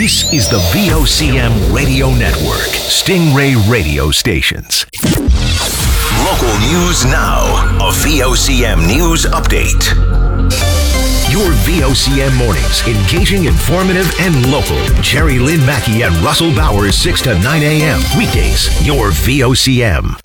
This is the VOCM Radio Network, Stingray radio stations. Local news now. A VOCM news update. Your VOCM mornings, engaging, informative, and local. Jerry Lynn Mackey and Russell Bowers, 6 to 9 a.m. Weekdays, your VOCM.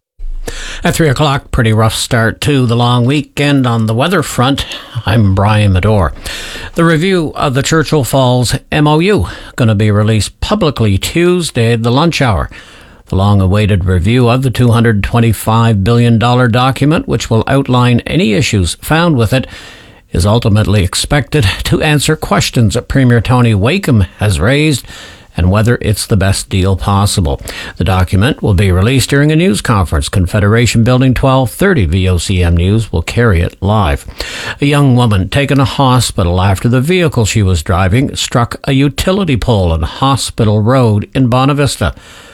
At 3 o'clock, pretty rough start to the long weekend on the weather front. I'm Brian Medore. The review of the Churchill Falls MOU going to be released publicly Tuesday at the lunch hour. The long-awaited review of the $225 billion document, which will outline any issues found with it, is ultimately expected to answer questions that Premier Tony Wakeham has raised and whether it's the best deal possible. The document will be released during a news conference. Confederation Building 1230 VOCM News will carry it live. A young woman taken to hospital after the vehicle she was driving struck a utility pole on Hospital Road in Bonavista.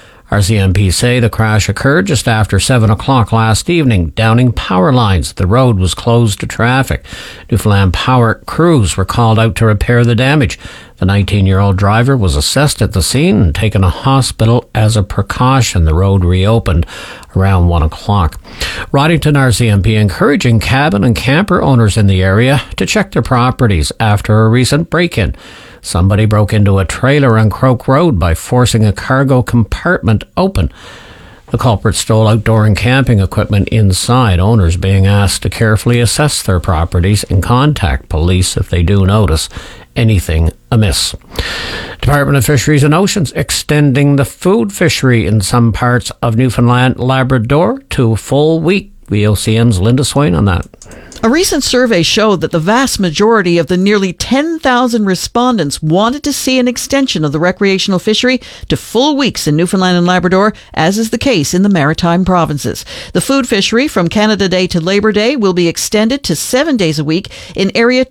RCMP say the crash occurred just after 7 o'clock last evening, downing power lines. The road was closed to traffic. Newfoundland Power crews were called out to repair the damage. The 19-year-old driver was assessed at the scene and taken to hospital as a precaution. The road reopened around 1 o'clock. Roddington RCMP encouraging cabin and camper owners in the area to check their properties after a recent break-in. Somebody broke into a trailer on Croke Road by forcing a cargo compartment open. The culprit stole outdoor and camping equipment inside. Owners being asked to carefully assess their properties and contact police if they do notice anything amiss. Department of Fisheries and Oceans extending the food fishery in some parts of Newfoundland, Labrador to a full week. VOCM's Linda Swain on that. A recent survey showed that the vast majority of the nearly 10,000 respondents wanted to see an extension of the recreational fishery to full weeks in Newfoundland and Labrador, as is the case in the maritime provinces. The food fishery from Canada Day to Labor Day will be extended to 7 days a week in Area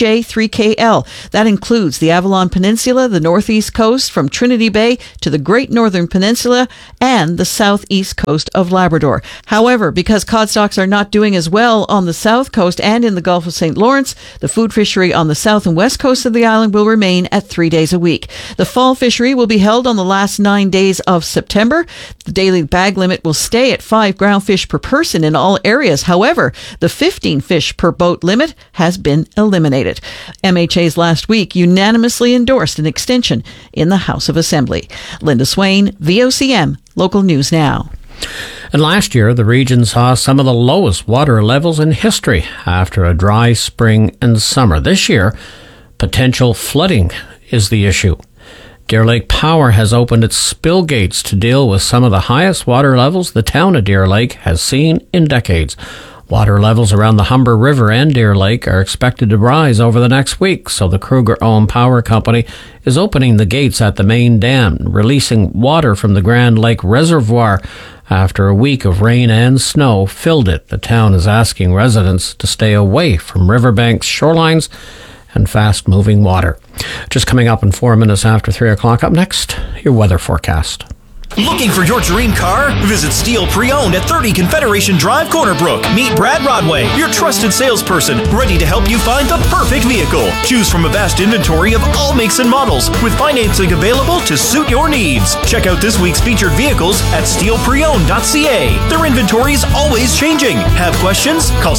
2J3KL. That includes the Avalon Peninsula, the northeast coast from Trinity Bay to the Great Northern Peninsula, and the southeast coast of Labrador. However, because cod stocks are not doing as well on the south coast and in the Gulf of St. Lawrence, the food fishery on the south and west coast of the island will remain at 3 days a week. The fall fishery will be held on the last 9 days of September. The daily bag limit will stay at 5 ground fish per person in all areas. However, the 15 fish per boat limit has been eliminated. MHA's last week unanimously endorsed an extension in the House of Assembly. Linda Swain, VOCM, Local News Now. And last year, the region saw some of the lowest water levels in history after a dry spring and summer. This year, potential flooding is the issue. Deer Lake Power has opened its spill gates to deal with some of the highest water levels the town of Deer Lake has seen in decades. Water levels around the Humber River and Deer Lake are expected to rise over the next week, so the Kruger-owned power company is opening the gates at the main dam, releasing water from the Grand Lake Reservoir after a week of rain and snow filled it. The town is asking residents to stay away from riverbanks, shorelines, and fast-moving water. Just coming up in 4 minutes after 3 o'clock. Up next, your weather forecast. Looking for your dream car? Visit Steel Pre-Owned at 30 Confederation Drive, Corner Brook. Meet Brad Rodway, your trusted salesperson, ready to help you find the perfect vehicle. Choose from a vast inventory of all makes and models, with financing available to suit your needs. Check out this week's featured vehicles at steelpreowned.ca. Their inventory is always changing. Have questions? Call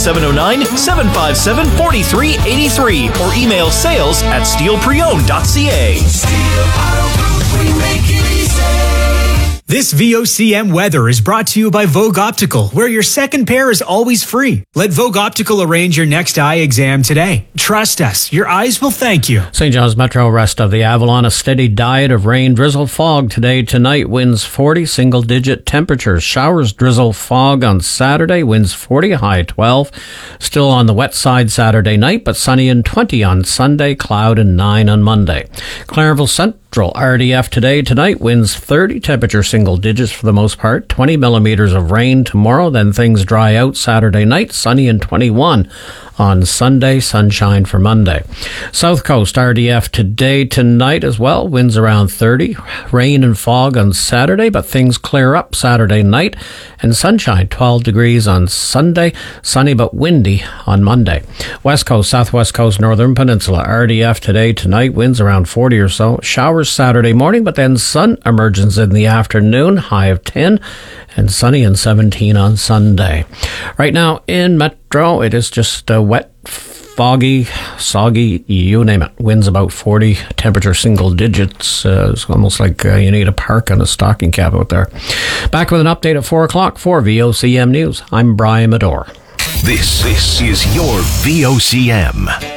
709-757-4383 or email sales@steelpreowned.ca. Steel Auto Group, we make it easy. This VOCM weather is brought to you by Vogue Optical, where your second pair is always free. Let Vogue Optical arrange your next eye exam today. Trust us, your eyes will thank you. St. John's Metro, rest of the Avalon, a steady diet of rain, drizzle, fog today, tonight, winds 40, single-digit temperatures. Showers, drizzle, fog on Saturday, winds 40, high 12. Still on the wet side Saturday night, but sunny and 20 on Sunday, cloud and 9 on Monday. Clareville Central RDF today, tonight, winds 30, temperature single digits for the most part, 20 millimeters of rain tomorrow, then things dry out Saturday night, sunny and 21 on Sunday, sunshine for Monday. South Coast RDF today, tonight as well, winds around 30. Rain and fog on Saturday, but things clear up Saturday night. And sunshine, 12 degrees on Sunday, sunny but windy on Monday. West Coast, Southwest Coast, Northern Peninsula, RDF today, tonight, winds around 40 or so. Showers Saturday morning, but then sun emerges in the afternoon, high of 10, and sunny and 17 on Sunday. Right now in Metro, it is just wet, foggy, soggy, you name it. Winds about 40, temperature single digits. It's almost like you need a park and a stocking cap out there. Back with an update at 4 o'clock for VOCM News. I'm Brian Medore. This is your VOCM.